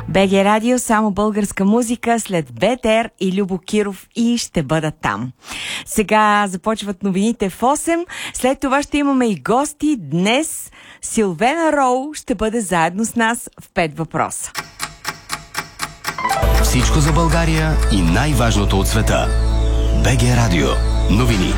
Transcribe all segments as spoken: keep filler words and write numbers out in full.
БГ Радио, само българска музика, след БТР и Любо Киров и ще бъда там. Сега започват новините в осем, след това ще имаме и гости. Днес Силвена Роу ще бъде заедно с нас в пет въпроса. Всичко за България и най-важното от света. БГ Радио. Новини.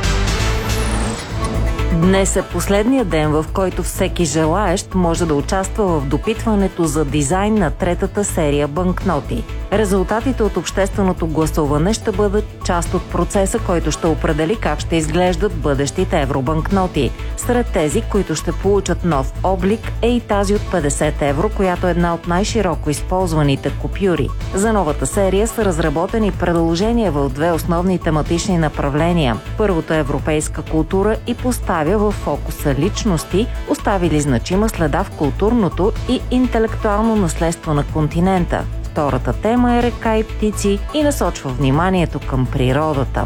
Днес е последният ден, в който всеки желаещ може да участва в допитването за дизайн на третата серия банкноти. Резултатите от общественото гласуване ще бъдат част от процеса, който ще определи как ще изглеждат бъдещите евробанкноти. Сред тези, които ще получат нов облик, е и тази от петдесет евро, която е една от най-широко използваните купюри. За новата серия са разработени предложения в две основни тематични направления. Първото е европейска култура и поставя в фокуса личности, оставили значима следа в културното и интелектуално наследство на континента. Втората тема е река и птици и насочва вниманието към природата.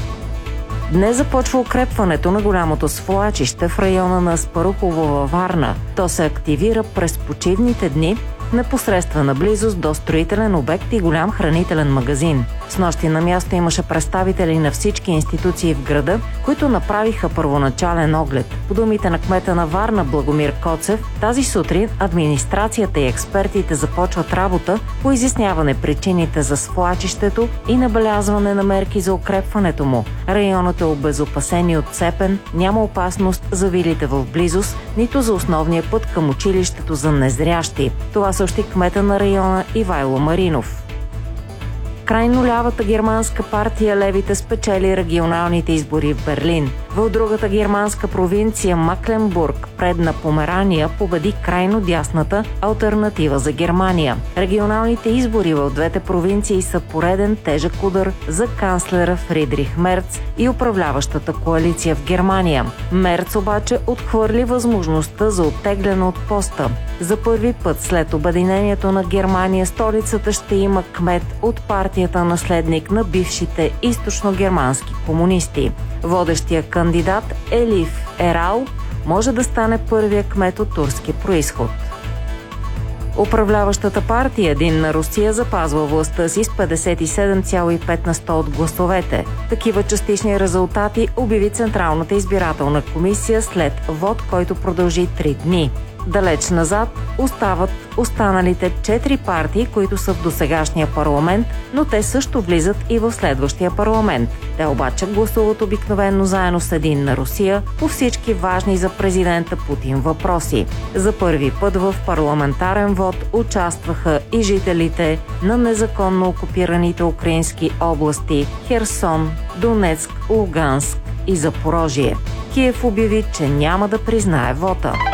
Днес започва укрепването на голямото свлачище в района на Аспарухово във Варна. То се активира през почивните дни в непосредствена близост до строителен обект и голям хранителен магазин. Снощи на място имаше представители на всички институции в града, които направиха първоначален оглед. По думите на кмета на Варна Благомир Коцев, тази сутрин администрацията и експертите започват работа по изясняване причините за свлачището и набелязване на мерки за укрепването му. Районът е обезопасен и отцепен, няма опасност за вилите в близост, нито за основния път към училището за незрящи. Това съобщи кмета на района Ивайло Маринов. Крайно лявата германска партия Левите спечели регионалните избори в Берлин. В другата германска провинция Макленбург, предна Померания, победи крайно дясната Алтернатива за Германия. Регионалните избори в двете провинции са пореден тежък удар за канцлера Фридрих Мерц и управляващата коалиция в Германия. Мерц обаче отхвърли възможността за оттегляне от поста. За първи път след обединението на Германия столицата ще има кмет от партията наследник на бившите източно-германски комунисти. Водещия кандидат Елиф Ерал може да стане първия кмет от турски происход. Управляващата партия Единна Русия запазва властта си с петдесет и седем цяло и пет на сто от гласовете. Такива частични резултати обяви Централната избирателна комисия след вод, който продължи три дни. Далеч назад остават останалите четири партии, които са в досегашния парламент, но те също влизат и в следващия парламент. Те обаче гласуват обикновено заедно с Единна Русия по всички важни за президента Путин въпроси. За първи път в парламентарен вод участваха и жителите на незаконно окупираните украински области Херсон, Донецк, Луганск и Запорожие. Киев обяви, че няма да признае вота.